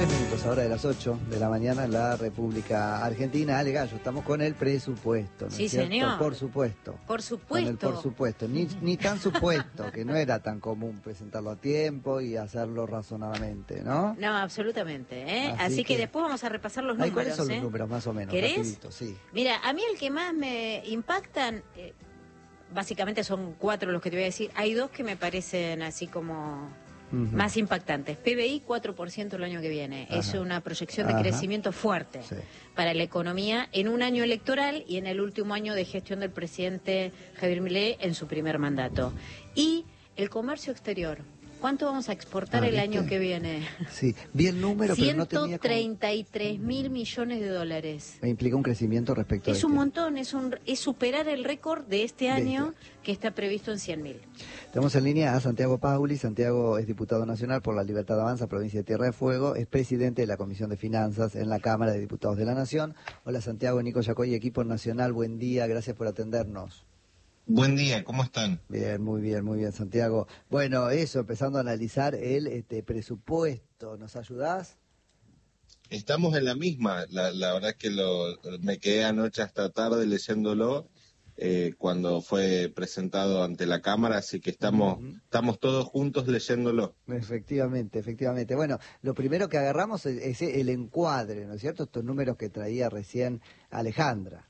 3 minutos ahora de las 8 de la mañana en la República Argentina. Ale Gallo, estamos con el presupuesto, ¿no Sí, es cierto? señor. Por supuesto. Por supuesto. Con el por supuesto. Ni tan supuesto, que no era tan común presentarlo a tiempo y hacerlo razonadamente, ¿no? No, absolutamente, ¿eh? Así que después vamos a repasar los números. ¿Cuáles son los números más o menos? ¿Querés? Rapidito, sí. Mira, a mí el que más me impactan, básicamente son 4 los que te voy a decir. Hay 2 que me parecen así como más impactantes. PBI 4% el año que viene. Ajá. Es una proyección de crecimiento fuerte para la economía en un año electoral y en el último año de gestión del presidente Javier Milei en su primer mandato. Y el comercio exterior. ¿Cuánto vamos a exportar el año que viene? Sí, vi el número, pero no tenía... 133.000 millones de dólares. Me implica un crecimiento respecto a Es un montón, es superar el récord de este año que está previsto en 100.000. Tenemos en línea a Santiago Pauli. Santiago es diputado nacional por la Libertad Avanza, provincia de Tierra del Fuego. Es presidente de la Comisión de Finanzas en la Cámara de Diputados de la Nación. Hola Santiago, Nico Yacoy, equipo nacional. Buen día, gracias por atendernos. Buen día, ¿cómo están? Bien, muy bien, Santiago. Bueno, eso, empezando a analizar el presupuesto, ¿nos ayudás? Estamos en la misma, la verdad es que me quedé anoche hasta tarde leyéndolo cuando fue presentado ante la Cámara, así que estamos todos juntos leyéndolo. Efectivamente. Bueno, lo primero que agarramos es el encuadre, ¿no es cierto? Estos números que traía recién Alejandra.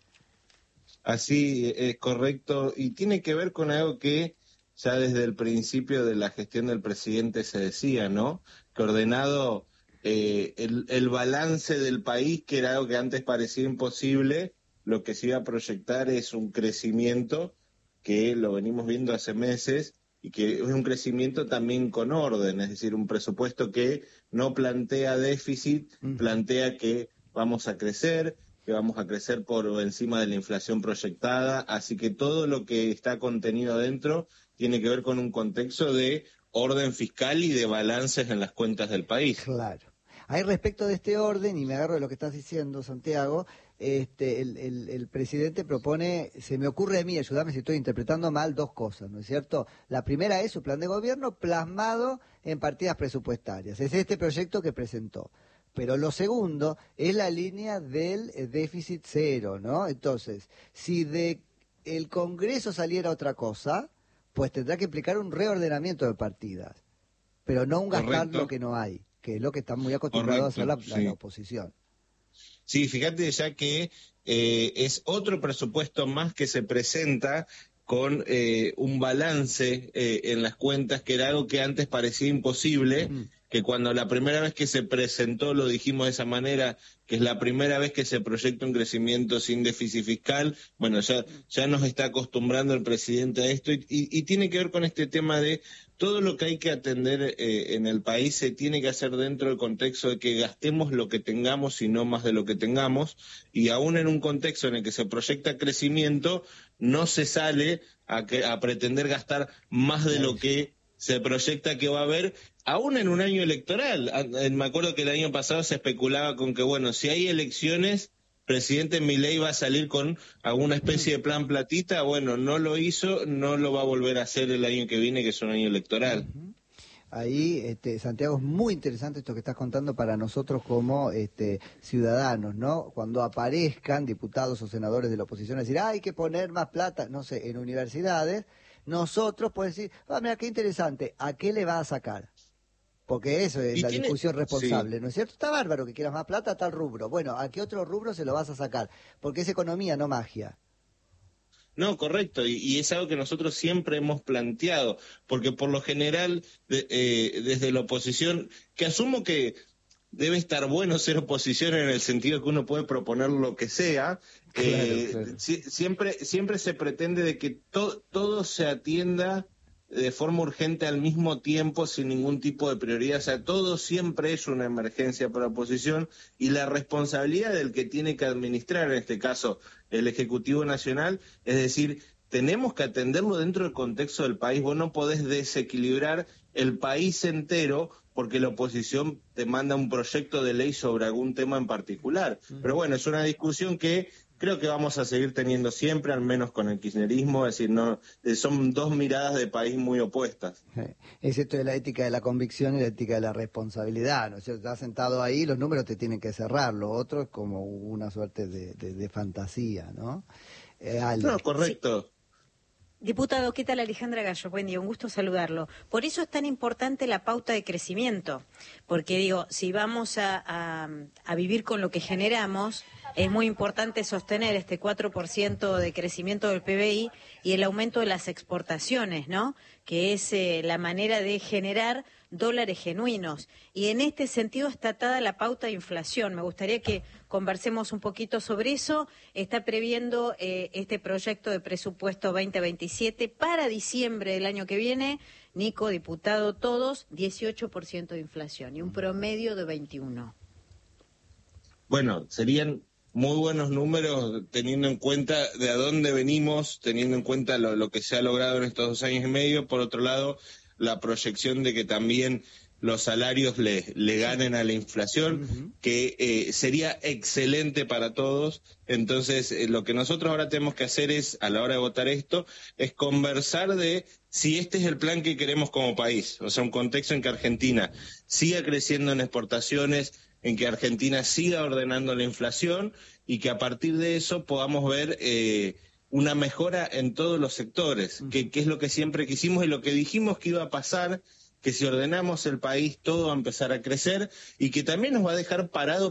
Así es correcto, y tiene que ver con algo que ya desde el principio de la gestión del presidente se decía, ¿no? Que ordenado el balance del país, que era algo que antes parecía imposible, lo que se iba a proyectar es un crecimiento que lo venimos viendo hace meses y que es un crecimiento también con orden, es decir, un presupuesto que no plantea déficit, plantea que vamos a crecer, que vamos a crecer por encima de la inflación proyectada, así que todo lo que está contenido adentro tiene que ver con un contexto de orden fiscal y de balances en las cuentas del país. Claro. Ahí respecto de este orden, y me agarro de lo que estás diciendo, Santiago, el presidente propone, se me ocurre a mí, ayúdame si estoy interpretando mal, 2 cosas, ¿no es cierto? La primera es su plan de gobierno plasmado en partidas presupuestarias, es este proyecto que presentó. Pero lo segundo es la línea del déficit cero, ¿no? Entonces, si de el Congreso saliera otra cosa, pues tendrá que implicar un reordenamiento de partidas, pero no un gastar lo que no hay, que es lo que están muy acostumbrados a hacer la oposición. Sí, fíjate ya que es otro presupuesto más que se presenta con un balance en las cuentas, que era algo que antes parecía imposible, que cuando la primera vez que se presentó lo dijimos de esa manera, que es la primera vez que se proyecta un crecimiento sin déficit fiscal. Bueno, ya nos está acostumbrando el presidente a esto y tiene que ver con este tema de todo lo que hay que atender en el país se tiene que hacer dentro del contexto de que gastemos lo que tengamos y no más de lo que tengamos, y aún en un contexto en el que se proyecta crecimiento, no se sale a pretender gastar más de lo que se proyecta que va a haber, aún en un año electoral. Me acuerdo que el año pasado se especulaba con que, bueno, si hay elecciones, presidente Milei va a salir con alguna especie de plan platita. Bueno, no lo hizo, no lo va a volver a hacer el año que viene, que es un año electoral. Ahí, Santiago, es muy interesante esto que estás contando para nosotros como ciudadanos, ¿no? Cuando aparezcan diputados o senadores de la oposición a decir, hay que poner más plata, no sé, en universidades, nosotros podemos decir, mira, qué interesante, ¿a qué le va a sacar? Porque eso es la discusión responsable, ¿no es cierto? Está bárbaro que quieras más plata a tal rubro. Bueno, ¿a qué otro rubro se lo vas a sacar? Porque es economía, no magia. No, correcto, y es algo que nosotros siempre hemos planteado, porque por lo general, desde la oposición, que asumo que debe estar bueno ser oposición en el sentido que uno puede proponer lo que sea, claro. Siempre se pretende de que todo se atienda de forma urgente al mismo tiempo, sin ningún tipo de prioridad. O sea, todo siempre es una emergencia para la oposición, y la responsabilidad del que tiene que administrar, en este caso el Ejecutivo Nacional, es decir, tenemos que atenderlo dentro del contexto del país. Vos no podés desequilibrar el país entero, porque la oposición te manda un proyecto de ley sobre algún tema en particular. Pero bueno, es una discusión que creo que vamos a seguir teniendo siempre, al menos con el kirchnerismo, es decir, no, son dos miradas de país muy opuestas. Es esto de la ética de la convicción y la ética de la responsabilidad, ¿no es cierto? Estás sentado ahí, los números te tienen que cerrar, lo otro es como una suerte de fantasía, ¿no? No, correcto. Sí. Diputado, ¿qué tal? Alejandra Gallo, buen día, un gusto saludarlo. Por eso es tan importante la pauta de crecimiento, porque digo, si vamos a vivir con lo que generamos, es muy importante sostener este 4% de crecimiento del PBI y el aumento de las exportaciones, ¿no? Que es la manera de generar dólares genuinos. Y en este sentido está atada la pauta de inflación. Me gustaría que conversemos un poquito sobre eso. Está previendo este proyecto de presupuesto 2027 para diciembre del año que viene. Nico, diputado, todos, 18% de inflación y un promedio de 21%. Bueno, serían muy buenos números teniendo en cuenta de a dónde venimos, teniendo en cuenta lo que se ha logrado en estos 2 años y medio. Por otro lado, la proyección de que también los salarios le ganen a la inflación, que sería excelente para todos. Entonces, lo que nosotros ahora tenemos que hacer es, a la hora de votar esto, es conversar de si este es el plan que queremos como país. O sea, un contexto en que Argentina siga creciendo en exportaciones, en que Argentina siga ordenando la inflación y que a partir de eso podamos ver una mejora en todos los sectores, que es lo que siempre quisimos y lo que dijimos que iba a pasar, que si ordenamos el país todo va a empezar a crecer y que también nos va a dejar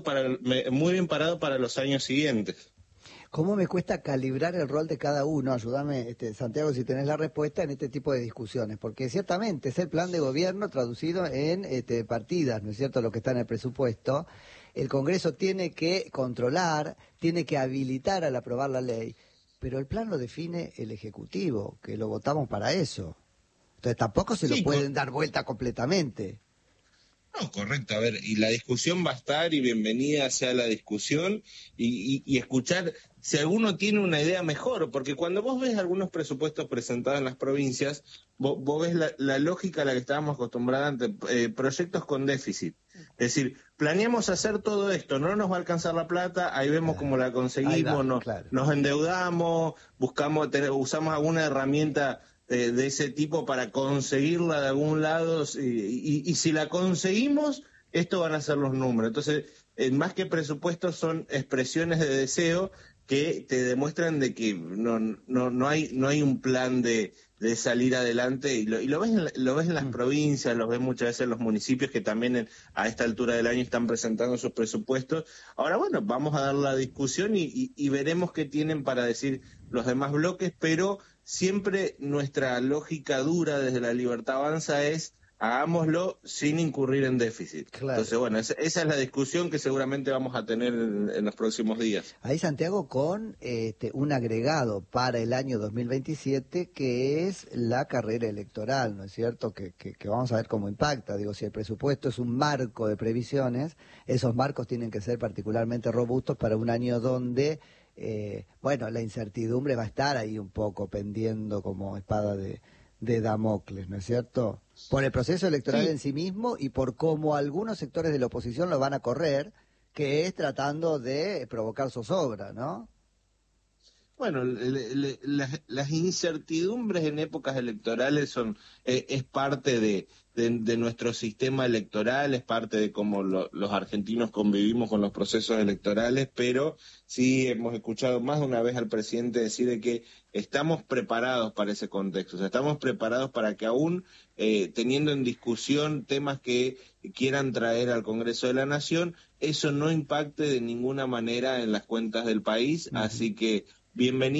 muy bien parado para los años siguientes. ¿Cómo me cuesta calibrar el rol de cada uno? Ayúdame, Santiago, si tenés la respuesta en este tipo de discusiones, porque ciertamente es el plan de gobierno traducido en partidas, ¿no es cierto?, lo que está en el presupuesto. El Congreso tiene que controlar, tiene que habilitar al aprobar la ley, pero el plan lo define el Ejecutivo, que lo votamos para eso. Entonces tampoco se lo pueden dar vuelta completamente. No, correcto. A ver, y la discusión va a estar y bienvenida sea la discusión y escuchar si alguno tiene una idea mejor, porque cuando vos ves algunos presupuestos presentados en las provincias, vos ves la lógica a la que estábamos acostumbrados ante proyectos con déficit. Es decir, planeamos hacer todo esto, no nos va a alcanzar la plata, ahí vemos cómo la conseguimos, nos endeudamos, usamos alguna herramienta de ese tipo para conseguirla de algún lado, y si la conseguimos, esto van a ser los números. Entonces, más que presupuestos son expresiones de deseo que te demuestran de que no hay un plan de salir adelante, y lo ves en las provincias, lo ves muchas veces en los municipios que también a esta altura del año están presentando sus presupuestos. Ahora, bueno, vamos a dar la discusión y veremos qué tienen para decir los demás bloques, pero siempre nuestra lógica dura desde La Libertad Avanza es hagámoslo sin incurrir en déficit. Claro. Entonces, bueno, esa es la discusión que seguramente vamos a tener en los próximos días. Ahí, Santiago, con un agregado para el año 2027, que es la carrera electoral, ¿no es cierto? Que vamos a ver cómo impacta. Digo, si el presupuesto es un marco de previsiones, esos marcos tienen que ser particularmente robustos para un año donde la incertidumbre va a estar ahí un poco pendiendo como espada de Damocles, ¿no es cierto? Por el proceso electoral en sí mismo y por cómo algunos sectores de la oposición lo van a correr, que es tratando de provocar zozobra, ¿no? Bueno, las incertidumbres en épocas electorales es parte de nuestro sistema electoral, es parte de cómo los argentinos convivimos con los procesos electorales, pero sí hemos escuchado más de una vez al presidente decir de que estamos preparados para ese contexto, o sea, estamos preparados para que aún teniendo en discusión temas que quieran traer al Congreso de la Nación, eso no impacte de ninguna manera en las cuentas del país, así que bienvenido.